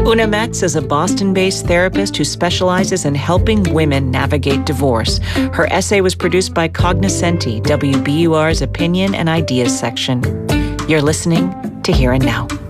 Una Metz is a Boston-based therapist who specializes in helping women navigate divorce. Her essay was produced by Cognoscenti, WBUR's opinion and ideas section. You're listening to Here and Now.